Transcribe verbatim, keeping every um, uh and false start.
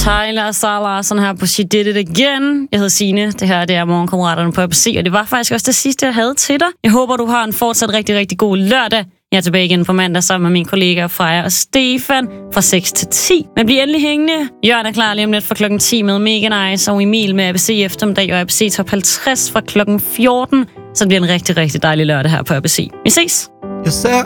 Tyler Sarlarsen her på She Did It Again. Jeg hedder Signe. Det her det er Morgenkammeraterne på A B C, og det var faktisk også det sidste, jeg havde til dig. Jeg håber, du har en fortsat rigtig, rigtig god lørdag. Jeg er tilbage igen på mandag sammen med mine kollegaer Freja og Stefan fra seks til ti. Men bliv endelig hængende. Jørgen er klar lige om lidt fra klokken ti med Mega Nice og Emil med A B C eftermiddag og A B C Top halvtreds fra klokken fjorten. Så det bliver en rigtig, rigtig dejlig lørdag her på A B C. Vi ses! Jeg ser